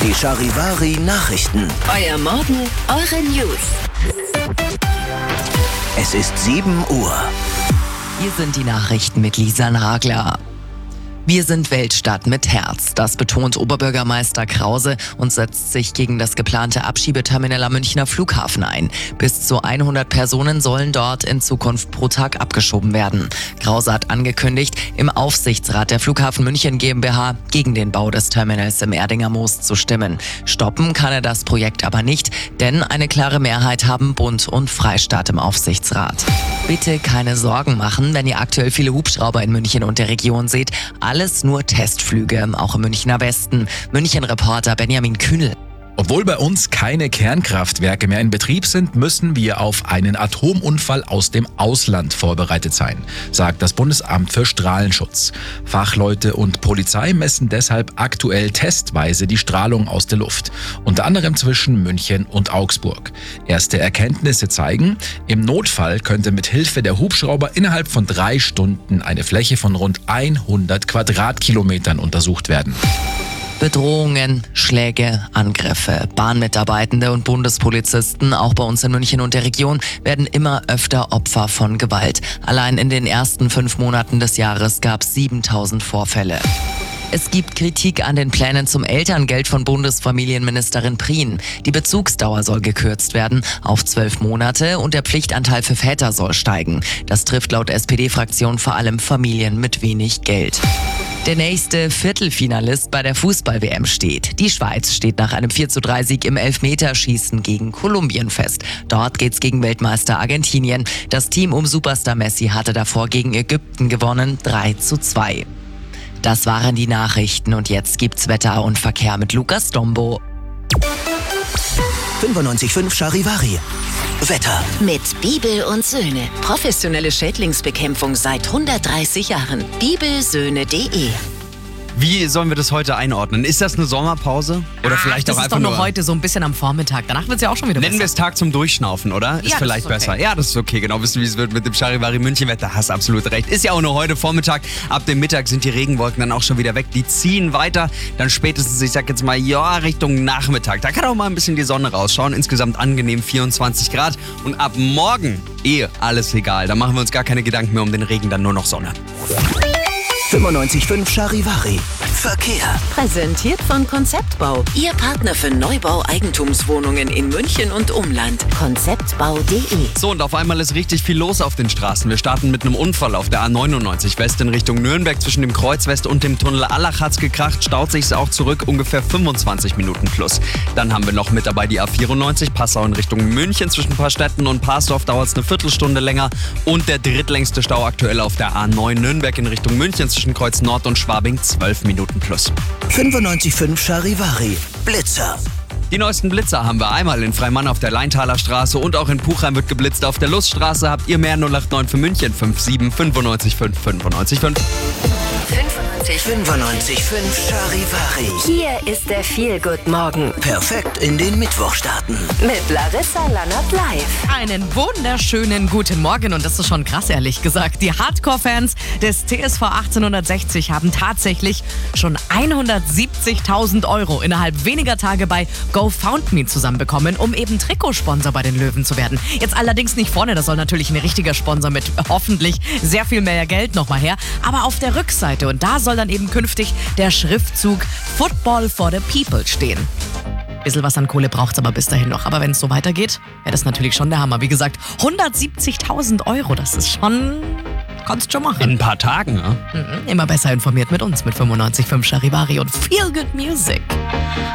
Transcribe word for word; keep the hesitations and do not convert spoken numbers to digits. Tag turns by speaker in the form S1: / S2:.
S1: Die Charivari Nachrichten.
S2: Euer Morgen, eure News.
S1: Es ist sieben Uhr.
S3: Hier sind die Nachrichten mit Lisa Nagler. Wir sind Weltstadt mit Herz. Das betont Oberbürgermeister Krause und setzt sich gegen das geplante Abschiebeterminal am Münchner Flughafen ein. Bis zu hundert Personen sollen dort in Zukunft pro Tag abgeschoben werden. Krause hat angekündigt, im Aufsichtsrat der Flughafen München GmbH gegen den Bau des Terminals im Erdinger Moos zu stimmen. Stoppen kann er das Projekt aber nicht, denn eine klare Mehrheit haben Bund und Freistaat im Aufsichtsrat. Bitte keine Sorgen machen, wenn ihr aktuell viele Hubschrauber in München und der Region seht. Alles nur Testflüge, auch im Münchner Westen. München-Reporter Benjamin Kühnel.
S4: Obwohl bei uns keine Kernkraftwerke mehr in Betrieb sind, müssen wir auf einen Atomunfall aus dem Ausland vorbereitet sein, sagt das Bundesamt für Strahlenschutz. Fachleute und Polizei messen deshalb aktuell testweise die Strahlung aus der Luft, unter anderem zwischen München und Augsburg. Erste Erkenntnisse zeigen, im Notfall könnte mit Hilfe der Hubschrauber innerhalb von drei Stunden eine Fläche von rund hundert Quadratkilometern untersucht werden.
S3: Bedrohungen, Schläge, Angriffe. Bahnmitarbeitende und Bundespolizisten, auch bei uns in München und der Region, werden immer öfter Opfer von Gewalt. Allein in den ersten fünf Monaten des Jahres gab es siebentausend Vorfälle. Es gibt Kritik an den Plänen zum Elterngeld von Bundesfamilienministerin Prien. Die Bezugsdauer soll gekürzt werden auf zwölf Monate und der Pflichtanteil für Väter soll steigen. Das trifft laut S P D-Fraktion vor allem Familien mit wenig Geld. Der nächste Viertelfinalist bei der Fußball-W M steht. Die Schweiz steht nach einem vier zu drei Sieg im Elfmeterschießen gegen Kolumbien fest. Dort geht's gegen Weltmeister Argentinien. Das Team um Superstar Messi hatte davor gegen Ägypten gewonnen, drei zu zwei. Das waren die Nachrichten und jetzt gibt's Wetter und Verkehr mit Lukas Dombo.
S1: fünfundneunzig Komma fünf Charivari. Wetter.
S2: Mit Bibel und Söhne. Professionelle Schädlingsbekämpfung seit hundertdreißig Jahren. bibelsöhne punkt de.
S5: Wie sollen wir das heute einordnen? Ist das eine Sommerpause? Oder
S6: ah,
S5: vielleicht auch
S6: einfach nur... Das ist doch nur heute so ein bisschen am Vormittag. Danach wird es ja auch schon wieder besser.
S5: Nennen wir es Tag zum Durchschnaufen, oder? Ist
S6: ja,
S5: vielleicht
S6: das ist okay.
S5: besser. Ja, das ist okay. Genau, wissen, wie es wird mit dem Charivari München-Wetter. Hast absolut recht. Ist ja auch nur heute Vormittag. Ab dem Mittag sind die Regenwolken dann auch schon wieder weg. Die ziehen weiter. Dann spätestens, ich sag jetzt mal, ja, Richtung Nachmittag. Da kann auch mal ein bisschen die Sonne rausschauen. Insgesamt angenehm vierundzwanzig Grad. Und ab morgen eh alles egal. Da machen wir uns gar keine Gedanken mehr um den Regen, dann nur noch Sonne.
S1: fünfundneunzig Komma fünf Charivari. Verkehr.
S2: Präsentiert von Konzeptbau. Ihr Partner für Neubau-Eigentumswohnungen in München und Umland. konzeptbau punkt de.
S5: So, und auf einmal ist richtig viel los auf den Straßen. Wir starten mit einem Unfall auf der A neunundneunzig West in Richtung Nürnberg. Zwischen dem Kreuz West und dem Tunnel Allach hat's gekracht. Staut sich's auch zurück, ungefähr fünfundzwanzig Minuten plus. Dann haben wir noch mit dabei die A vierundneunzig, Passau in Richtung München. Zwischen Paarstetten und Parsdorf dauert's eine Viertelstunde länger. Und der drittlängste Stau aktuell auf der A neun Nürnberg in Richtung München. Zwischen Kreuz Nord und Schwabing zwölf Minuten plus.
S1: fünfundneunzig Komma fünf Charivari. Blitzer.
S5: Die neuesten Blitzer haben wir einmal in Freimann auf der Leintaler Straße und auch in Puchheim wird geblitzt. Auf der Luststraße habt ihr mehr null acht neun für München fünf sieben fünfundneunzig fünf fünfundneunzig fünf.
S1: fünfundneunzig Komma fünf Charivari.
S2: Hier ist der Feel-Good-Morgen.
S1: Perfekt in den Mittwoch starten.
S2: Mit Larissa Lannert live.
S6: Einen wunderschönen guten Morgen und das ist schon krass, ehrlich gesagt. Die Hardcore-Fans des T S V achtzehnhundertsechzig haben tatsächlich schon hundertsiebzigtausend Euro innerhalb weniger Tage bei GoFundMe zusammenbekommen, um eben Trikotsponsor bei den Löwen zu werden. Jetzt allerdings nicht vorne, das soll natürlich ein richtiger Sponsor mit hoffentlich sehr viel mehr Geld nochmal her, aber auf der Rückseite und da soll dann eben künftig der Schriftzug Football for the People stehen. Bisschen was an Kohle braucht's aber bis dahin noch. Aber wenn es so weitergeht, wäre das natürlich schon der Hammer. Wie gesagt, hundertsiebzigtausend Euro, das ist schon... Kannst schon machen.
S5: In ein paar Tagen, ne?
S6: Mhm, immer besser informiert mit uns, mit fünfundneunzig Komma fünf Charivari und Feel Good Music.